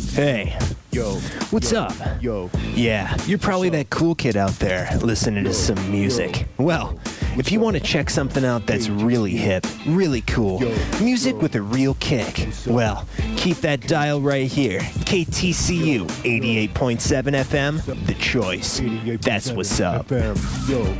Hey, what's up? Yeah, you're probably that cool kid out there listening to some music. Well, if you want to check something out that's really hip, really cool, music with a real kick, well, keep that dial right here. KTCU 88.7 FM, The Choice. That's what's up.